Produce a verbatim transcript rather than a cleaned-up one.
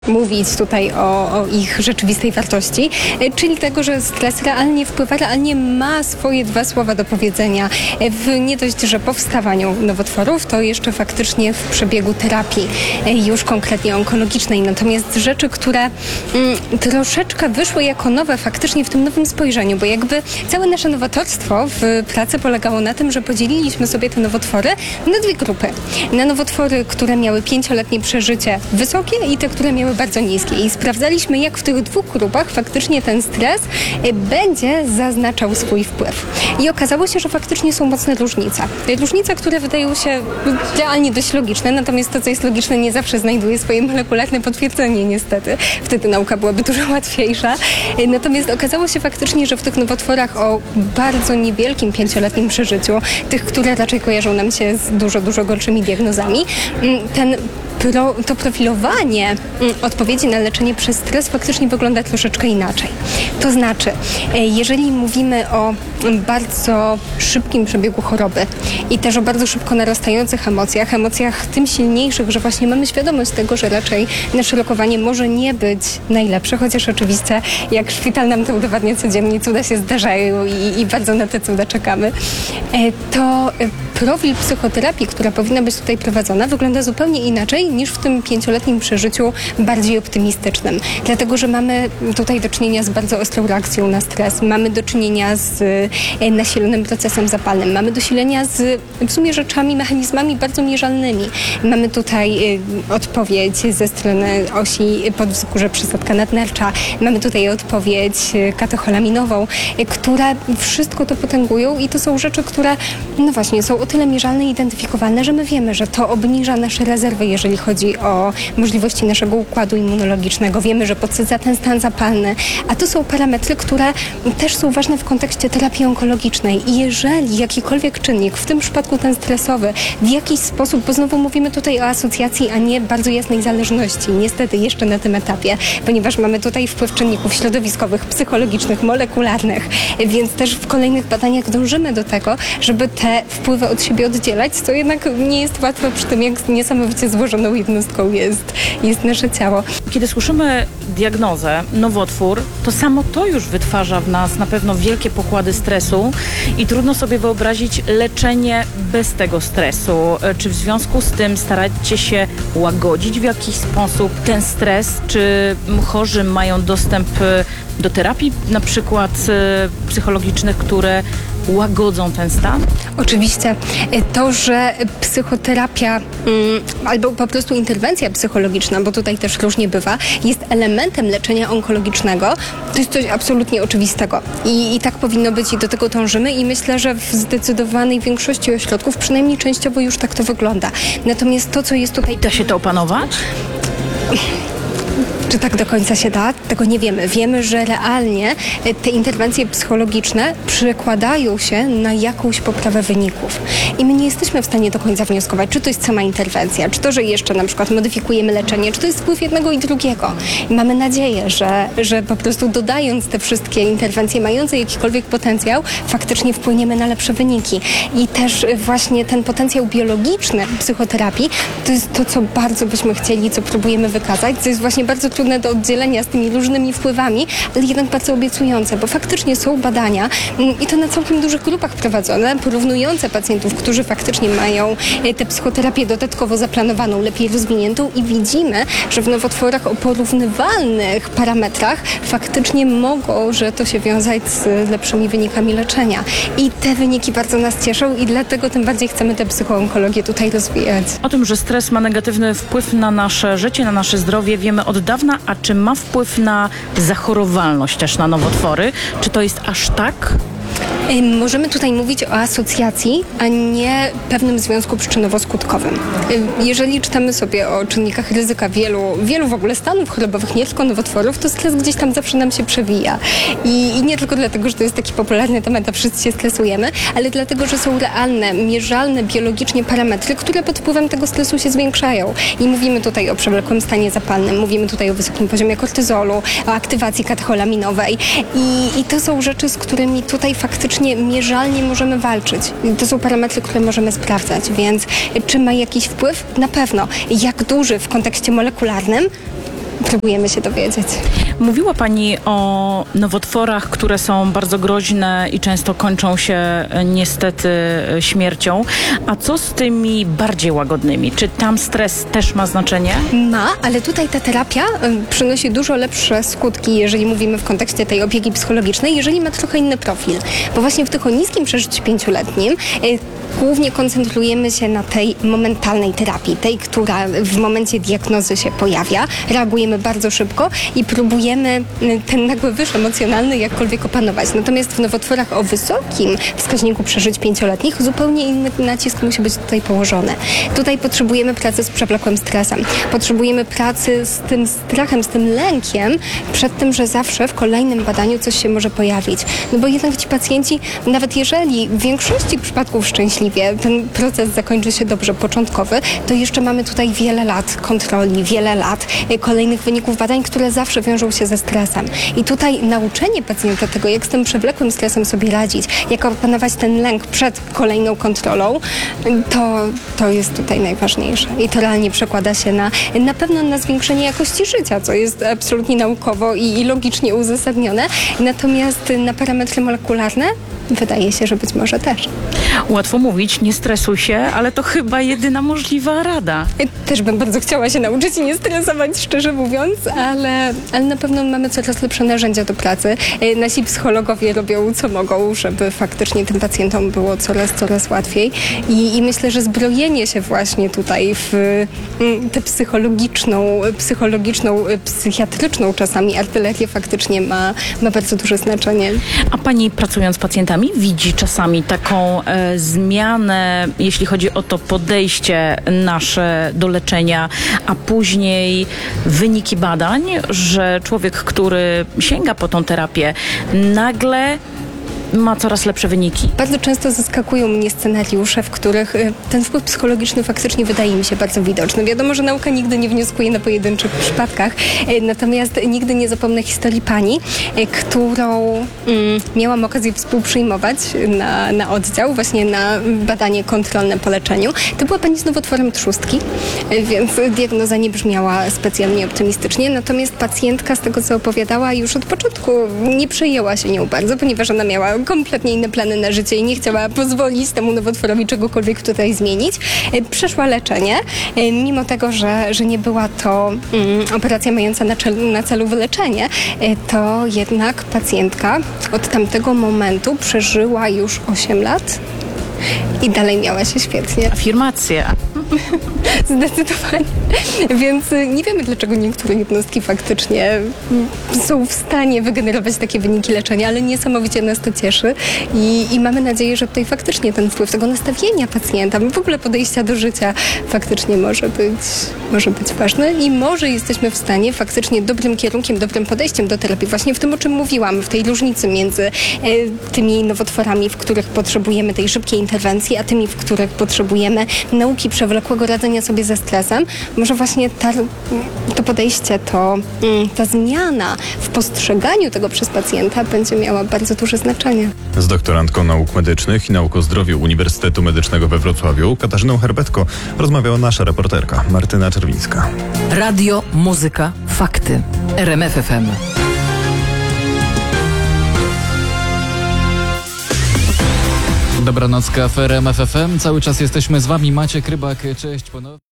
mówić tutaj o, o ich rzeczywistej wartości, czyli tego, że stres realnie wpływa, realnie ma swoje dwa słowa do powiedzenia w nie dość, że powstawaniu nowotworów, to jeszcze faktycznie w przebiegu terapii już konkretnie onkologicznej. Natomiast rzeczy, które mm, troszeczkę wyszły jako nowe faktycznie w tym nowym spojrzeniu, bo jakby całe nasze nowatorstwo w pracy polegało na tym, że podzieliliśmy sobie te nowotwory na dwie grupy. Na nowotwory, które miały pięcioletnie przeżycie wysokie i te, które miały bardzo niskie. I sprawdzaliśmy, jak w tych dwóch grupach faktycznie ten stres będzie zaznaczał swój wpływ. I okazało się, że faktycznie są mocne różnice. Różnice, które wydają się realnie dość logiczne, natomiast to, co jest logiczne, nie zawsze znajduje swoje molekularne potwierdzenie, niestety. Wtedy nauka byłaby dużo łatwiejsza. Natomiast okazało się faktycznie, że w tych nowotworach o bardzo niewielkim pięcioletnim przeżyciu, tych, które raczej kojarzą nam się z dużo, dużo gorszymi diagnozami, ten Pro, to profilowanie odpowiedzi na leczenie przez stres faktycznie wygląda troszeczkę inaczej. To znaczy, jeżeli mówimy o bardzo szybkim przebiegu choroby i też o bardzo szybko narastających emocjach, emocjach tym silniejszych, że właśnie mamy świadomość tego, że raczej nasze lokowanie może nie być najlepsze, chociaż oczywiście jak szpital nam to udowadnia codziennie, cuda się zdarzają i, i bardzo na te cuda czekamy, to profil psychoterapii, która powinna być tutaj prowadzona, wygląda zupełnie inaczej niż w tym pięcioletnim przeżyciu bardziej optymistycznym. Dlatego, że mamy tutaj do czynienia z bardzo ostrą reakcją na stres, mamy do czynienia z nasilonym procesem zapalnym, mamy do czynienia z w sumie rzeczami, mechanizmami bardzo mierzalnymi. Mamy tutaj odpowiedź ze strony osi podwzgórze przysadka nadnercza, mamy tutaj odpowiedź katecholaminową, które wszystko to potęgują i to są rzeczy, które no właśnie są o tyle mierzalne i identyfikowalne, że my wiemy, że to obniża nasze rezerwy, jeżeli chodzi o możliwości naszego układu immunologicznego. Wiemy, że podsadza ten stan zapalny, a to są parametry, które też są ważne w kontekście terapii onkologicznej. I jeżeli jakikolwiek czynnik, w tym przypadku ten stresowy, w jakiś sposób, bo znowu mówimy tutaj o asocjacji, a nie bardzo jasnej zależności, niestety jeszcze na tym etapie, ponieważ mamy tutaj wpływ czynników środowiskowych, psychologicznych, molekularnych, więc też w kolejnych badaniach dążymy do tego, żeby te wpływy od siebie oddzielać, co jednak nie jest łatwe przy tym, jak niesamowicie złożoną jednostką jest, jest nasze ciało. Kiedy słyszymy diagnozę, nowotwór, to samo to już wytwarza w nas na pewno wielkie pokłady stresu i trudno sobie wyobrazić leczenie bez tego stresu. Czy w związku z tym staracie się łagodzić w jakiś sposób ten stres? Czy chorzy mają dostęp do terapii, na przykład psychologicznych, które łagodzą ten stan? Oczywiście. To, że psychoterapia mm, albo po prostu interwencja psychologiczna, bo tutaj też różnie bywa, jest elementem leczenia onkologicznego, to jest coś absolutnie oczywistego. I, i tak powinno być i do tego dążymy i myślę, że w zdecydowanej większości ośrodków przynajmniej częściowo już tak to wygląda. Natomiast to, co jest tutaj... Da się to opanować? Czy tak do końca się da? Tego nie wiemy. Wiemy, że realnie te interwencje psychologiczne przekładają się na jakąś poprawę wyników. I my nie jesteśmy w stanie do końca wnioskować, czy to jest sama interwencja, czy to, że jeszcze na przykład modyfikujemy leczenie, czy to jest wpływ jednego i drugiego. I mamy nadzieję, że, że po prostu dodając te wszystkie interwencje mające jakikolwiek potencjał, faktycznie wpłyniemy na lepsze wyniki. I też właśnie ten potencjał biologiczny psychoterapii to jest to, co bardzo byśmy chcieli, co próbujemy wykazać, co jest właśnie bardzo trudne do oddzielenia z tymi różnymi wpływami, ale jednak bardzo obiecujące, bo faktycznie są badania i to na całkiem dużych grupach prowadzone, porównujące pacjentów, którzy faktycznie mają tę psychoterapię dodatkowo zaplanowaną, lepiej rozwiniętą i widzimy, że w nowotworach o porównywalnych parametrach faktycznie mogą, że to się wiązać z lepszymi wynikami leczenia. I te wyniki bardzo nas cieszą i dlatego tym bardziej chcemy tę psychoonkologię tutaj rozwijać. O tym, że stres ma negatywny wpływ na nasze życie, na nasze zdrowie, wiemy od dawna, a czy ma wpływ na zachorowalność też na nowotwory? Czy to jest aż tak? Możemy tutaj mówić o asocjacji, a nie pewnym związku przyczynowo-skutkowym. Jeżeli czytamy sobie o czynnikach ryzyka wielu, wielu w ogóle stanów chorobowych, nie tylko nowotworów, to stres gdzieś tam zawsze nam się przewija. I, I nie tylko dlatego, że to jest taki popularny temat, a wszyscy się stresujemy, ale dlatego, że są realne, mierzalne biologicznie parametry, które pod wpływem tego stresu się zwiększają. I mówimy tutaj o przewlekłym stanie zapalnym, mówimy tutaj o wysokim poziomie kortyzolu, o aktywacji katecholaminowej. I, i to są rzeczy, z którymi tutaj faktycznie mierzalnie możemy walczyć. To są parametry, które możemy sprawdzać, więc czy ma jakiś wpływ? Na pewno. Jak duży w kontekście molekularnym? próbujemy się dowiedzieć. Mówiła Pani o nowotworach, które są bardzo groźne i często kończą się e, niestety e, śmiercią. A co z tymi bardziej łagodnymi? Czy tam stres też ma znaczenie? Ma, ale tutaj ta terapia y, przynosi dużo lepsze skutki, jeżeli mówimy w kontekście tej opieki psychologicznej, jeżeli ma trochę inny profil. Bo właśnie w tych o niskim przeżyciu pięcioletnim y, głównie koncentrujemy się na tej momentalnej terapii, tej, która w momencie diagnozy się pojawia. Reagujemy bardzo szybko i próbujemy y, ten nagły wyż emocjonalny jakkolwiek opanować. Natomiast w nowotworach o wysokim wskaźniku przeżyć pięcioletnich zupełnie inny nacisk musi być tutaj położony. Tutaj potrzebujemy pracy z przewlekłym stresem. Potrzebujemy pracy z tym strachem, z tym lękiem przed tym, że zawsze w kolejnym badaniu coś się może pojawić. No bo jednak ci pacjenci, nawet jeżeli w większości przypadków szczęśliwie ten proces zakończy się dobrze, początkowy, to jeszcze mamy tutaj wiele lat kontroli, wiele lat y, kolejnych wyników badań, które zawsze wiążą się ze stresem. I tutaj nauczenie pacjenta tego, jak z tym przewlekłym stresem sobie radzić, jak opanować ten lęk przed kolejną kontrolą, y, to, to jest tutaj najważniejsze. I to realnie przekłada się na, na pewno na zwiększenie jakości życia, co jest absolutnie naukowo i, i logicznie uzasadnione. Natomiast na parametry molekularne wydaje się, że być może też. Łatwo mówić, nie stresuj się, ale to chyba jedyna możliwa rada. Też bym bardzo chciała się nauczyć i nie stresować, szczerze mówiąc, ale, ale na pewno mamy coraz lepsze narzędzia do pracy. E, Nasi psychologowie robią co mogą, żeby faktycznie tym pacjentom było coraz, coraz łatwiej. I, i myślę, że zbrojenie się właśnie tutaj w mm, tę psychologiczną, psychologiczną, e, psychiatryczną czasami artylerię faktycznie ma, ma bardzo duże znaczenie. A Pani, pracując z pacjentami, widzi czasami taką e, zmianę, jeśli chodzi o to podejście nasze do leczenia, a później wyniki badań, że człowiek, który sięga po tą terapię, nagle ma coraz lepsze wyniki. Bardzo często zaskakują mnie scenariusze, w których y, ten wpływ psychologiczny faktycznie wydaje mi się bardzo widoczny. Wiadomo, że nauka nigdy nie wnioskuje na pojedynczych przypadkach, y, natomiast nigdy nie zapomnę historii pani, y, którą mm, miałam okazję współprzyjmować na, na oddział, właśnie na badanie kontrolne po leczeniu. To była pani z nowotworem trzustki, y, więc diagnoza nie brzmiała specjalnie optymistycznie, natomiast pacjentka z tego, co opowiadała, już od początku nie przejęła się nią bardzo, ponieważ ona miała kompletnie inne plany na życie i nie chciała pozwolić temu nowotworowi czegokolwiek tutaj zmienić. E, Przeszła leczenie, e, mimo tego, że, że nie była to mm, operacja mająca na, celu, na celu wyleczenie, e, to jednak pacjentka od tamtego momentu przeżyła już osiem lat i dalej miała się świetnie. Afirmacje. Zdecydowanie. Więc y, nie wiemy, dlaczego niektóre jednostki faktycznie mm, są w stanie wygenerować takie wyniki leczenia, ale niesamowicie nas to cieszy i, i mamy nadzieję, że tutaj faktycznie ten wpływ tego nastawienia pacjenta, w ogóle podejścia do życia faktycznie może być, może być ważny i może jesteśmy w stanie faktycznie dobrym kierunkiem, dobrym podejściem do terapii, właśnie w tym, o czym mówiłam, w tej różnicy między e, tymi nowotworami, w których potrzebujemy tej szybkiej interwencji, a tymi, w których potrzebujemy nauki przewlekłego radzenia sobie ze stresem, może właśnie ta, to podejście, to, ta zmiana w postrzeganiu tego przez pacjenta będzie miała bardzo duże znaczenie. Z doktorantką nauk medycznych i nauk o zdrowiu Uniwersytetu Medycznego we Wrocławiu, Katarzyną Herbetko, rozmawiała nasza reporterka Martyna Czerwińska. Radio, muzyka, fakty. R M F F M. Dobranocka w R M F F M. Cały czas jesteśmy z wami. Maciek Rybak, cześć ponownie.